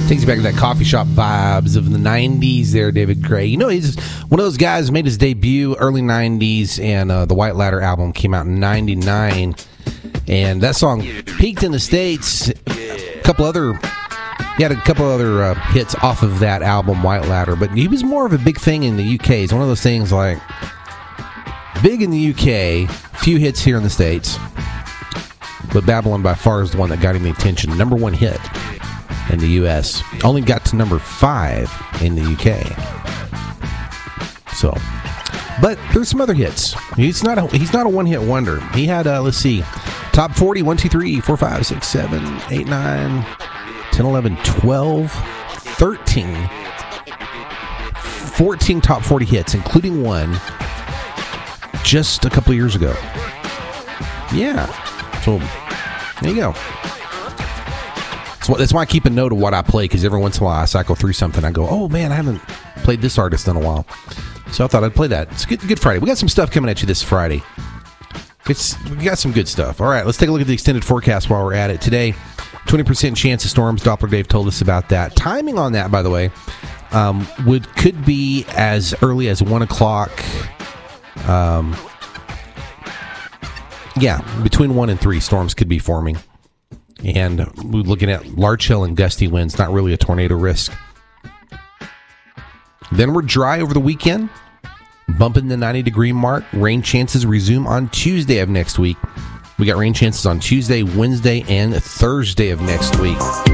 Takes you back to that coffee shop vibes of the 90s there, David Gray. You know, he's one of those guys who made his debut early 90s, and the White Ladder album came out in 99. And that song peaked in the States. He had a couple other hits off of that album, White Ladder. But he was more of a big thing in the UK. It's one of those things like big in the UK, few hits here in the States. But Babylon by far is the one that got him the attention. Number one hit in the U.S. Only got to number 5 in the U.K. So, but there's some other hits. He's not a one-hit wonder. He had, let's see, top 40, 1, 2, 3, 4, 5, 6, 7, 8, 9, 10, 11, 12, 13, 14 top 40 hits, including one just a couple of years ago. Yeah. So, there you go. So that's why I keep a note of what I play, because every once in a while I cycle through something. I go, oh man, I haven't played this artist in a while. So I thought I'd play that. It's Good Friday. We got some stuff coming at you this Friday. We got some good stuff. All right, let's take a look at the extended forecast while we're at it. Today, 20% chance of storms. Doppler Dave told us about that. Timing on that, by the way, could be as early as 1 o'clock. Between 1 and 3, storms could be forming. And we're looking at large hail and gusty winds, not really a tornado risk. Then we're dry over the weekend, bumping the 90-degree mark. Rain chances resume on Tuesday of next week. We got rain chances on Tuesday, Wednesday, and Thursday of next week.